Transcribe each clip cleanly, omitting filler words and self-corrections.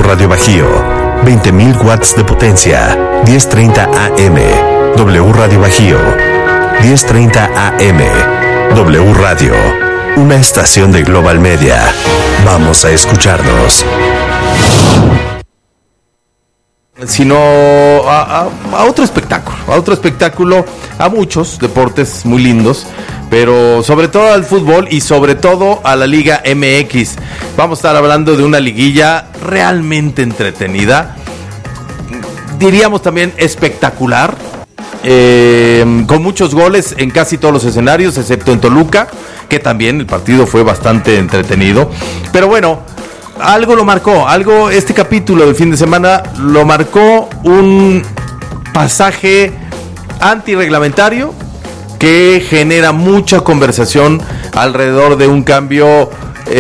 Radio Bajío, 20.000 watts de potencia, 10:30 AM. W Radio Bajío, 10:30 AM. W Radio, una estación de Global Media. Vamos a escucharnos. Sino a otro espectáculo, a muchos deportes muy lindos, pero sobre todo al fútbol y sobre todo a la Liga MX. Vamos a estar hablando de una liguilla realmente entretenida, diríamos también espectacular, con muchos goles en casi todos los escenarios, excepto en Toluca, que también el partido fue bastante entretenido. Pero bueno, este capítulo del fin de semana lo marcó un pasaje antirreglamentario que genera mucha conversación alrededor de un cambio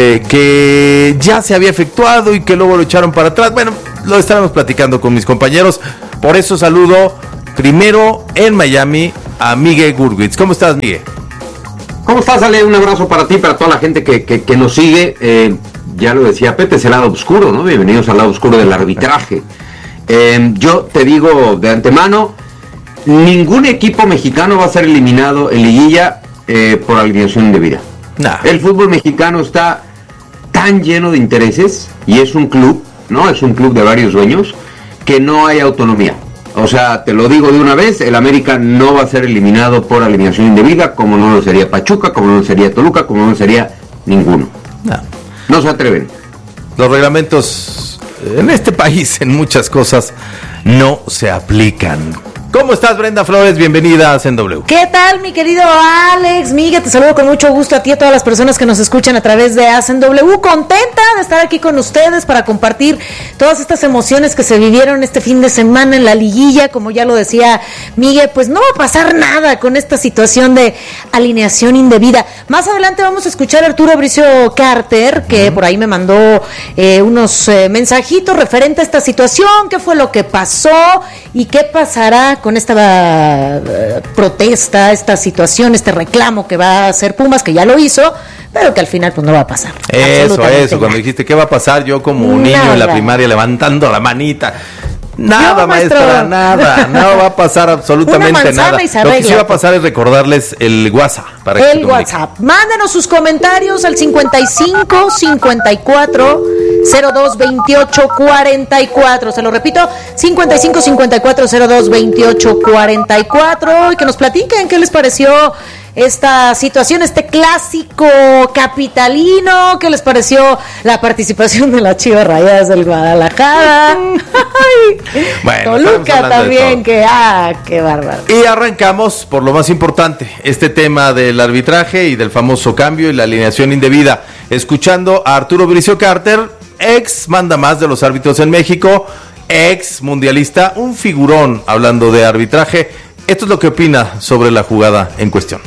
que ya se había efectuado y que luego lo echaron para atrás. Bueno, lo estaremos platicando con mis compañeros. Por eso saludo primero en Miami a Miguel Gurwitz. ¿Cómo estás, Miguel? ¿Cómo estás, Ale? Un abrazo para ti, para toda la gente que nos sigue. Ya lo decía Pepe, es el lado oscuro, ¿no? Bienvenidos al lado oscuro del arbitraje. Yo te digo de antemano, ningún equipo mexicano va a ser eliminado en liguilla por alineación indebida. Nah. El fútbol mexicano está tan lleno de intereses, y es un club, ¿no? Es un club de varios dueños, que no hay autonomía. O sea, te lo digo de una vez, el América no va a ser eliminado por alineación indebida, como no lo sería Pachuca, como no lo sería Toluca, como no lo sería ninguno. No se atreven. Los reglamentos en este país, en muchas cosas, no se aplican. ¿Cómo estás, Brenda Flores? Bienvenida a CNW. ¿Qué tal, mi querido Alex? Miguel, te saludo con mucho gusto a ti y a todas las personas que nos escuchan a través de ACNW. Contenta de estar aquí con ustedes para compartir todas estas emociones que se vivieron este fin de semana en la liguilla. Como ya lo decía Miguel, pues no va a pasar nada con esta situación de alineación indebida. Más adelante vamos a escuchar a Arturo Bricio Carter, que por ahí me mandó unos mensajitos referente a esta situación, qué fue lo que pasó y qué pasará con esta protesta, esta situación, este reclamo que va a hacer Pumas, que ya lo hizo, pero que al final pues no va a pasar. Eso, cuando dijiste qué va a pasar, yo como un niño en la primaria levantando la manita. Nada, maestra, nada, no va a pasar absolutamente nada. Lo que sí va a pasar es recordarles el WhatsApp. El WhatsApp. Mándenos sus comentarios al 55 54 02 28 44. Se lo repito, 55 54 02 28 44. Y que nos platiquen qué les pareció esta situación, este clásico capitalino. ¿Qué les pareció la participación de las Chivas Rayadas del Guadalajara? Bueno, Toluca también, qué bárbaro. Y arrancamos por lo más importante, este tema del arbitraje y del famoso cambio y la alineación indebida, escuchando a Arturo Bricio Carter, ex mandamás de los árbitros en México, ex mundialista, un figurón hablando de arbitraje. Esto es lo que opina sobre la jugada en cuestión.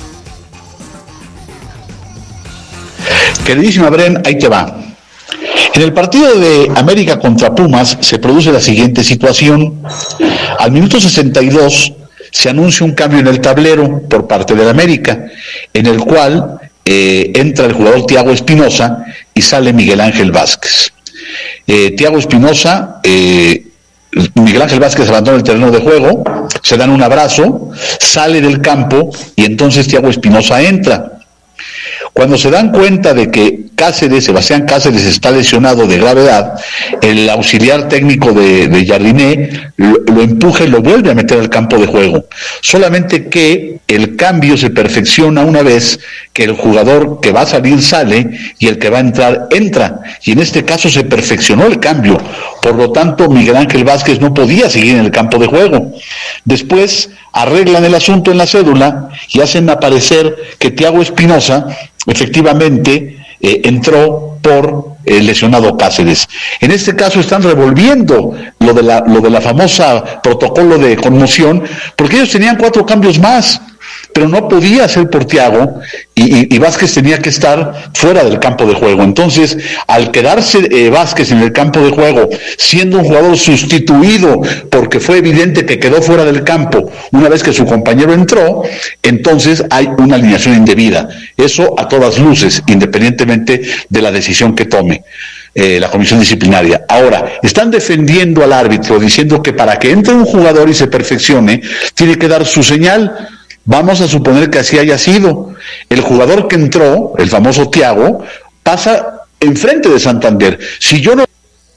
Queridísima Bren, ahí te va. En el partido de América contra Pumas se produce la siguiente situación. Al minuto 62 se anuncia un cambio en el tablero por parte del América, en el cual entra el jugador Thiago Espinosa y sale Miguel Ángel Vázquez. Thiago Espinosa, Miguel Ángel Vázquez abandona el terreno de juego, se dan un abrazo, sale del campo y entonces Thiago Espinosa entra. Cuando se dan cuenta de que Sebastián Cáceres está lesionado de gravedad, el auxiliar técnico de Jardiné lo empuja y lo vuelve a meter al campo de juego. Solamente que el cambio se perfecciona una vez que el jugador que va a salir sale y el que va a entrar entra. Y en este caso se perfeccionó el cambio. Por lo tanto, Miguel Ángel Vázquez no podía seguir en el campo de juego. Después arreglan el asunto en la cédula y hacen aparecer que Thiago Espinosa efectivamente entró por el lesionado Cáceres. En este caso están revolviendo lo de la famosa protocolo de conmoción, porque ellos tenían 4 cambios más, pero no podía ser por Thiago y Vázquez tenía que estar fuera del campo de juego. Entonces, al quedarse Vázquez en el campo de juego, siendo un jugador sustituido, porque fue evidente que quedó fuera del campo una vez que su compañero entró, entonces hay una alineación indebida. Eso a todas luces, independientemente de la decisión que tome. la comisión disciplinaria. Ahora, están defendiendo al árbitro, diciendo que para que entre un jugador y se perfeccione, tiene que dar su señal. Vamos a suponer que así haya sido. El jugador que entró, el famoso Thiago, pasa enfrente de Santander. Si yo no...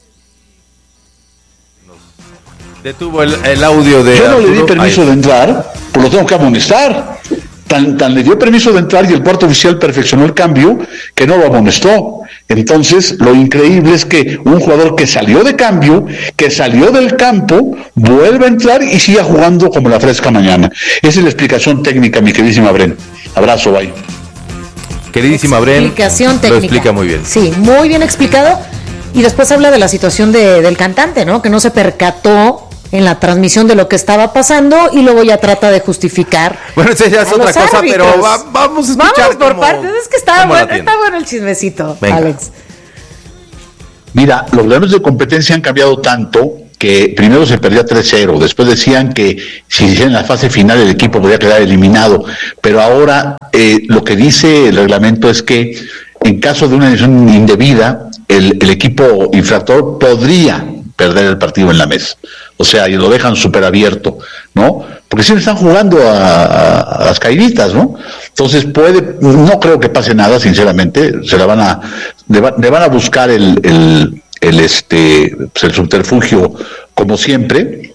Detuvo el audio de Yo no Arturo. le di permiso de entrar, pues lo tengo que amonestar. Tan le dio permiso de entrar y el cuarto oficial perfeccionó el cambio que no lo amonestó. Entonces, lo increíble es que un jugador que salió de cambio, que salió del campo, vuelve a entrar y siga jugando como la fresca mañana. Esa es la explicación técnica, mi queridísima Bren. Abrazo, bye. Queridísima Bren, Explicación técnica. lo explica muy bien. Sí, muy bien explicado. Y después habla de la situación del cantante, ¿no? Que no se percató en la transmisión de lo que estaba pasando y luego ya trata de justificar. Bueno, esa ya es otra cosa, pero vamos a escuchar. Vamos por cómo, partes, es que está bueno el chismecito, venga. Alex. Mira, los reglamentos de competencia han cambiado tanto que primero se perdía 3-0, después decían que si hicieran la fase final el equipo podría quedar eliminado, pero ahora lo que dice el reglamento es que en caso de una decisión indebida, el equipo infractor podría perder el partido en la mesa. O sea, y lo dejan súper abierto, ¿no? Porque siempre están jugando a las caíditas, ¿no? Entonces no creo que pase nada, sinceramente, le van a buscar el subterfugio como siempre,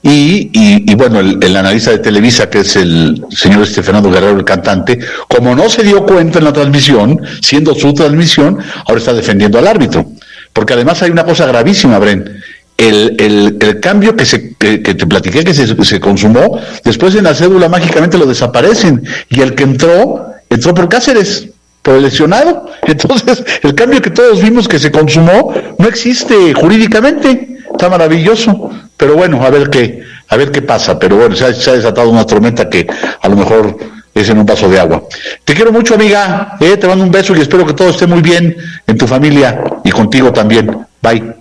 y bueno, el analista de Televisa, que es el señor Fernando Guerrero, el cantante, como no se dio cuenta en la transmisión, siendo su transmisión, ahora está defendiendo al árbitro. Porque además hay una cosa gravísima, Bren. El cambio que te platiqué que se consumó, después en la cédula mágicamente lo desaparecen, y el que entró por Cáceres, por el lesionado. Entonces, el cambio que todos vimos que se consumó no existe jurídicamente. Está maravilloso, pero bueno, a ver qué pasa. Pero bueno, se ha desatado una tormenta que a lo mejor es en un vaso de agua. Te quiero mucho, amiga, te mando un beso y espero que todo esté muy bien en tu familia y contigo también. Bye.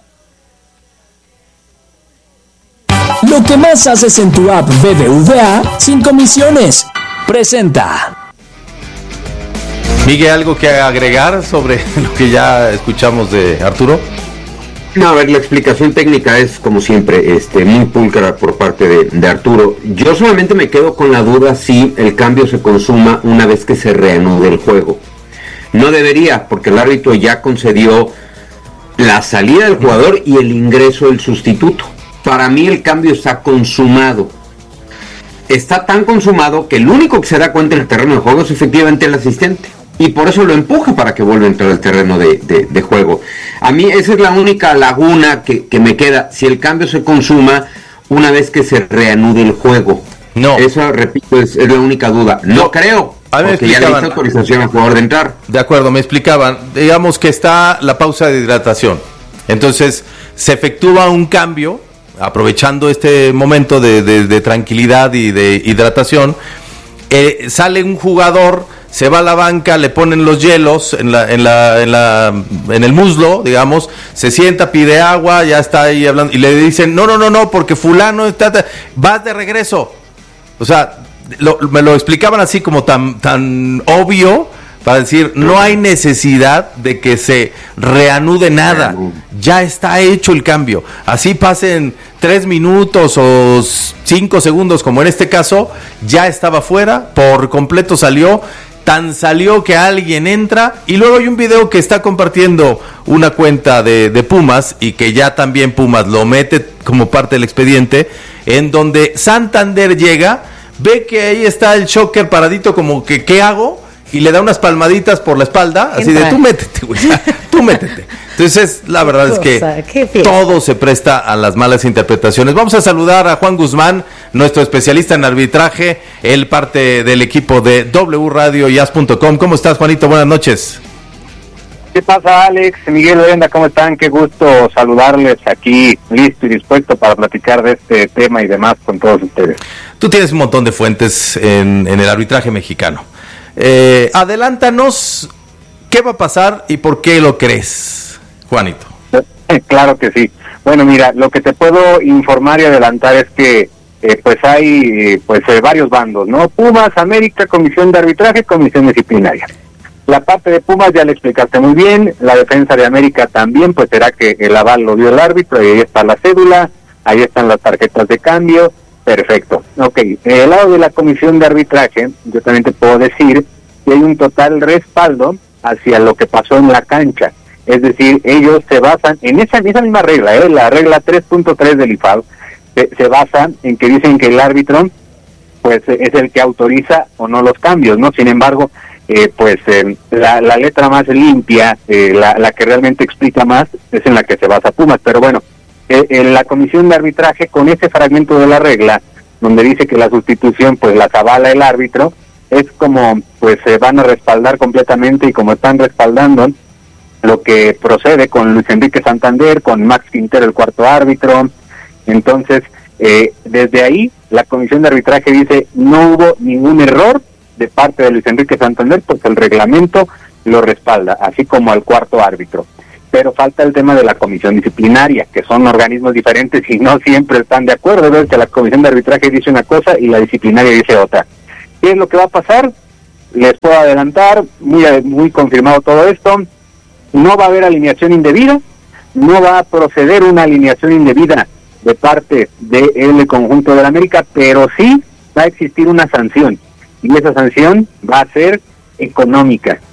Lo que más haces en tu app BBVA sin comisiones. Presenta. Miguel, ¿algo que agregar sobre lo que ya escuchamos de Arturo? No, a ver, la explicación técnica es, como siempre, muy pulcra por parte de Arturo. Yo solamente me quedo con la duda si el cambio se consuma una vez que se reanude el juego. No debería, porque el árbitro ya concedió la salida del jugador y el ingreso del sustituto. Para mí el cambio está consumado. Está tan consumado que el único que se da cuenta del terreno de juego es efectivamente el asistente. Y por eso lo empuja para que vuelva a entrar al terreno de juego. A mí esa es la única laguna que me queda. Si el cambio se consuma una vez que se reanude el juego. No. Eso, repito, es la única duda. No creo, porque ya le hizo autorización al jugador de entrar. De acuerdo, me explicaban. Digamos que está la pausa de hidratación. Entonces, se efectúa un cambio, aprovechando este momento de tranquilidad y de hidratación. Sale un jugador, se va a la banca, le ponen los hielos en el muslo, digamos, se sienta, pide agua, ya está ahí hablando, y le dicen, no, porque fulano vas de regreso. O sea, me lo explicaban así como tan obvio, para decir, no hay necesidad de que se reanude nada, ya está hecho el cambio, así pasen 3 minutos o 5 segundos, como en este caso, ya estaba fuera, por completo salió. Tan salió que alguien entra, y luego hay un video que está compartiendo una cuenta de Pumas, y que ya también Pumas lo mete como parte del expediente, en donde Santander llega, ve que ahí está el Shocker paradito como que ¿qué hago? Y le da unas palmaditas por la espalda, así de tú métete, güey, tú métete. Entonces, la verdad es que todo se presta a las malas interpretaciones. Vamos a saludar a Juan Guzmán, nuestro especialista en arbitraje, él parte del equipo de W Radio y As.com. ¿Cómo estás, Juanito? Buenas noches. ¿Qué pasa, Alex? Miguel, Brenda, ¿cómo están? Qué gusto saludarles aquí, listo y dispuesto para platicar de este tema y demás con todos ustedes. Tú tienes un montón de fuentes en el arbitraje mexicano. Adelántanos, ¿qué va a pasar y por qué lo crees, Juanito? Claro que sí. Bueno, mira, lo que te puedo informar y adelantar es que pues hay varios bandos, ¿no? Pumas, América, Comisión de Arbitraje, Comisión Disciplinaria. La parte de Pumas ya le explicaste muy bien, la defensa de América también, pues será que el aval lo dio el árbitro, y ahí está la cédula, ahí están las tarjetas de cambio, perfecto. Ok, el lado de la comisión de arbitraje, yo también te puedo decir que hay un total respaldo hacia lo que pasó en la cancha, es decir, ellos se basan en esa misma regla, la regla 3.3 del IFAB, se basa en que dicen que el árbitro pues es el que autoriza o no los cambios, ¿no? Sin embargo, la letra más limpia, la que realmente explica más, es en la que se basa Pumas. Pero bueno, en la comisión de arbitraje, con ese fragmento de la regla, donde dice que la sustitución pues las avala el árbitro, es como pues se van a respaldar completamente, y como están respaldando lo que procede con Luis Enrique Santander, con Max Quintero, el cuarto árbitro. Entonces, desde ahí, la comisión de arbitraje dice, no hubo ningún error de parte de Luis Enrique Santander, porque el reglamento lo respalda, así como al cuarto árbitro. Pero falta el tema de la comisión disciplinaria, que son organismos diferentes y no siempre están de acuerdo. Ves que la comisión de arbitraje dice una cosa y la disciplinaria dice otra. ¿Qué es lo que va a pasar? Les puedo adelantar, muy confirmado todo esto, no va a haber alineación indebida, no va a proceder una alineación indebida de parte del conjunto de la América, pero sí va a existir una sanción, y esa sanción va a ser económica.